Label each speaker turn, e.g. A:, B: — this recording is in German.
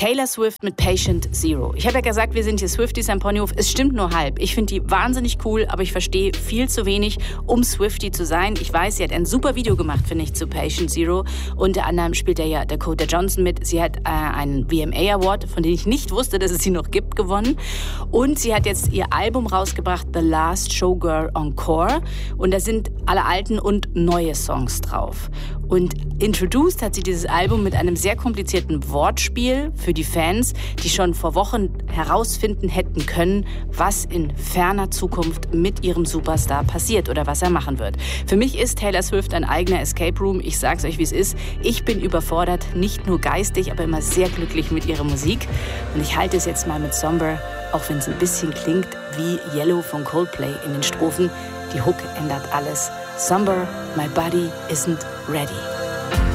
A: Taylor Swift mit Patient Zero. Ich habe ja gesagt, wir sind hier Swifties am Ponyhof. Es stimmt nur halb. Ich finde die wahnsinnig cool, aber ich verstehe viel zu wenig, um Swiftie zu sein. Ich weiß, sie hat ein super Video gemacht, finde ich, zu Patient Zero. Unter anderem spielt ja Dakota Johnson mit. Sie hat einen VMA Award, von dem ich nicht wusste, dass es sie noch gibt, gewonnen. Und sie hat jetzt ihr Album rausgebracht, The Last Showgirl Encore. Und da sind alle alten und neue Songs drauf. Und introduced hat sie dieses Album mit einem sehr komplizierten Wortspiel für die Fans, die schon vor Wochen herausfinden hätten können, was in ferner Zukunft mit ihrem Superstar passiert oder was er machen wird. Für mich ist Taylor Swift ein eigener Escape Room. Ich sag's euch, wie es ist. Ich bin überfordert, nicht nur geistig, aber immer sehr glücklich mit ihrer Musik. Und ich halte es jetzt mal mit Somber, auch wenn es ein bisschen klingt wie Yellow von Coldplay in den Strophen. Die Hook ändert alles. Somber, my body isn't ready.